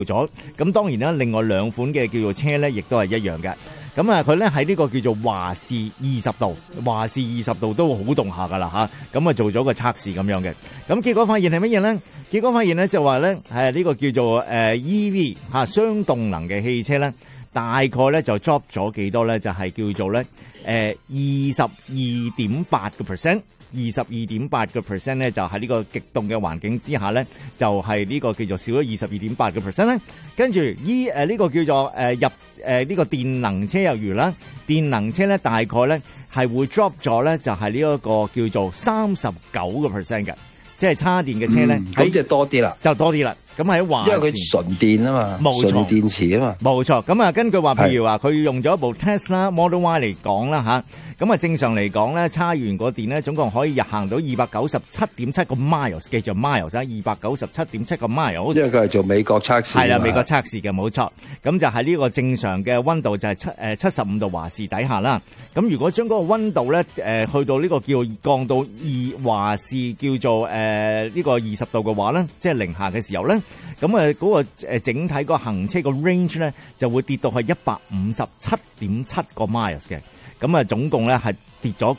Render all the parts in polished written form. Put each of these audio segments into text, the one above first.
咗。咁當然啦，另外兩款嘅叫做車咧，亦都係一樣嘅。咁啊，佢咧喺呢個叫做華氏20度，華氏20度都好凍下噶啦嚇。咁啊做咗個測試咁樣嘅。咁結果發現係乜嘢咧？結果發現咧就話咧係呢個叫做EV 嚇雙動能嘅汽車咧，大概咧就 drop 咗幾多咧？就係叫做咧22.8%。22.8% 咧，就喺呢個極凍嘅環境之下咧，就係呢個叫做少咗22.8% 咧。跟住呢個叫做入呢個電能車又如啦，電能車咧大概咧係會 drop 咗咧，就係呢一個叫做39% 嘅，即係叉電嘅車咧， 咁即係多啲啦， 就多啲啦。咁喺華，因為佢純電啊嘛， 冇錯， 純電池啊嘛， 冇錯。咁啊，根據話，譬如話佢用咗一部 Tesla Model Y 嚟講啦嚇，咁啊正常嚟講咧，叉完個電咧，總共可以日行到297.7個 miles， 記住 miles 啊，297.7個 miles。 因為佢係做美國測試， 係啦，美國測試嘅冇錯。咁就喺呢個正常嘅溫度就係75度華氏底下啦。咁如果將嗰個溫度咧去到呢個叫降到華氏叫做呢個20度嘅話咧，即係零下嘅時候咧。咁嗰個整體個行車個 range 咧就會跌到去157.7個 miles 嘅，咁啊總共咧係跌咗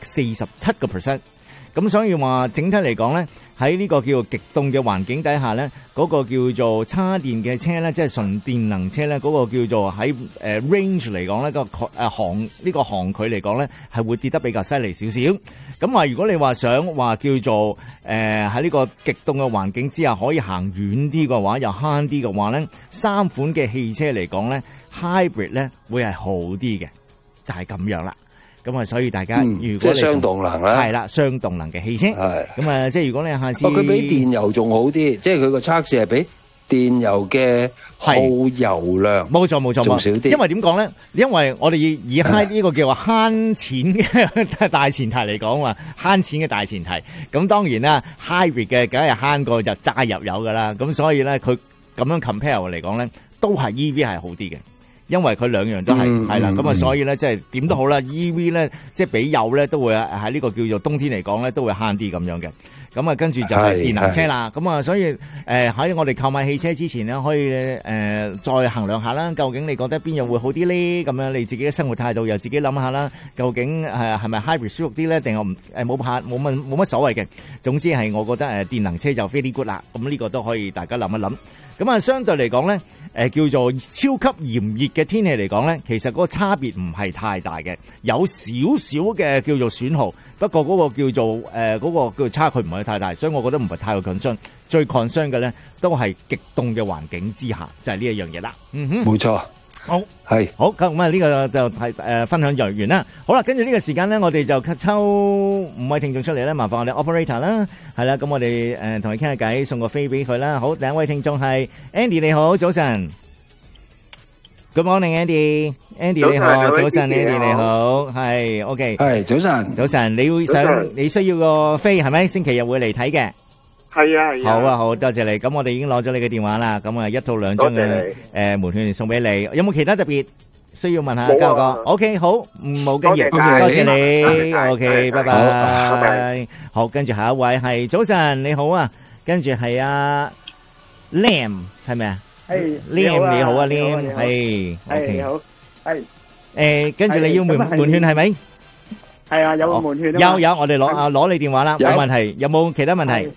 47%。咁所以話整體嚟講咧，喺呢個叫做極凍嘅環境底下咧，嗰個叫做叉電嘅車咧，即係純電能車咧，嗰個叫做喺range 嚟講咧，個航距嚟講咧，係會跌得比較犀利少少。咁話如果你話想話叫做喺呢個極凍嘅環境之下可以行遠啲嘅話，又慳啲嘅話咧，三款嘅汽車嚟講咧 ，hybrid 咧會係好啲嘅，就係咁樣啦。咁啊，所以大家如果即係雙動能啦， 係啦，雙動能嘅汽車。係咁啊，即係如果你下次佢比電油仲好啲，即係佢個測試係比電油嘅耗油量冇錯冇錯仲少啲。 因為點講咧？因為我哋以呢個叫做慳錢嘅大前提嚟講話，慳錢嘅大前提。咁當然啦 ，hybrid 嘅梗係慳過就揸入油噶啦。咁所以咧，佢咁樣 compare 嚟講咧，都係 EV 係好啲嘅。因為佢兩樣都係啦，咁啊，所以咧即係點都好啦 ，EV 咧即係比油咧都會喺呢個叫做冬天嚟講咧都會慳啲咁樣嘅。咁啊，跟住就係電能車啦。咁啊，所以喺我哋購買汽車之前咧，可以再衡量下啦，究竟你覺得邊樣會好啲咧？咁樣你自己嘅生活態度又自己諗下啦。究竟係咪 hybrid 舒服啲咧？定係冇乜所謂嘅。總之係我覺得電能車就 very good 啦。咁呢個都可以大家諗一諗。咁啊，相對嚟講咧。叫做超級炎熱嘅天氣嚟講咧，其實嗰個差別唔係太大嘅，有少少嘅叫做損耗，不過嗰個叫做嗰個叫做差距唔係太大，所以我覺得唔係太過 concern。最 concern 嘅咧，都係極凍嘅環境之下，就係呢一樣嘢啦。嗯哼， 冇錯。 好係好咁啊！呢個就係分享就完啦。好啦，跟住呢個時間咧，我哋就抽5位聽眾出嚟咧，麻煩我哋 operator 啦，係啦，咁我哋同佢傾下偈，送個飛俾佢啦。好，第一位聽眾係 Andy， 你好，早晨。Good morning Andy 你好，早晨 Andy 你好，係 OK， 係早晨， 早晨，你需要個飛係咪？星期日會嚟睇嘅。 係啊係啊， 好啊好，多謝你。咁我哋已經攞咗你嘅電話啦，咁啊1套2張嘅門券送俾你。有冇其他特別需要問下嘉哥 ？OK 好，冇緊要，多謝你。OK 拜拜。好，跟住下一位係早晨你好啊，跟住係阿 Lam 係咪啊？ 係 Lam 你好啊 Lam 係 OK 好係跟住你要門券係咪？ 係啊，有門券有，我哋攞你電話啦，冇問題。有冇其他問題？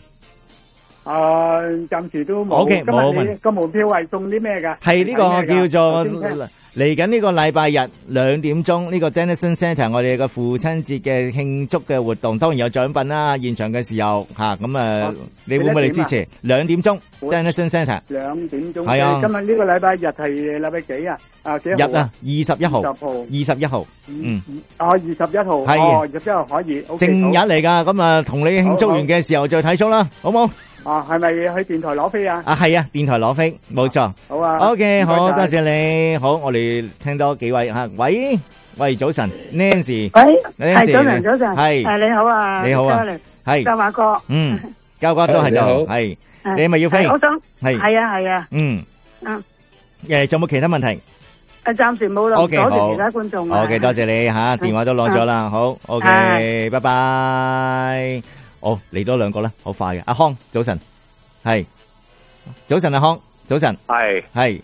暫時都冇。 OK，冇問題。 今日你個門票係送啲咩㗎？ 係呢個叫做嚟緊呢個禮拜日2點鐘呢個 Denison Centre 我哋嘅父親節嘅慶祝嘅活動，當然有獎品啦。現場嘅時候嚇咁你會唔會嚟支持？2點鐘 Denison Centre 2點鐘。 係啊， 今日呢個禮拜日係禮拜幾啊？幾號？ 日啊，21號。21號。嗯。 21號。 係。 21號可以。 正日嚟㗎，咁同你慶祝完嘅時候再睇 show 啦，好冇？ 係咪去電台攞飛啊？ 係啊，電台攞飛，冇錯。 好啊。 OK，好多謝你。好，我哋聽多幾位嚇。喂，早晨 ，Nancy。 喂，係早晨。係你好啊。 你好啊。係。 嘉華哥。 嘉哥都係度。係。你係咪要飛？ 我想。 係。 係啊，係啊。 仲有冇其他問題？ 暫時冇啦。 OK，好。 多謝其他觀眾。 OK，多謝你嚇，電話都攞咗啦。好 ，OK，拜拜。好，嚟多2個啦，好快嘅。阿康，早晨，係，早晨阿康， 早晨， 係。